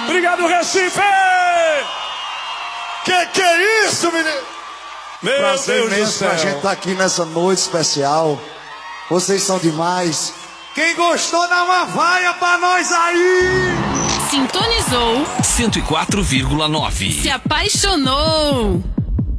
Obrigado, Recife! Que é isso, menino? Meu Prazer Deus do mesmo céu. pra gente estar aqui nessa noite especial. Vocês são demais. Quem gostou, dá uma vaia pra nós aí! Sintonizou 104,9. Se apaixonou.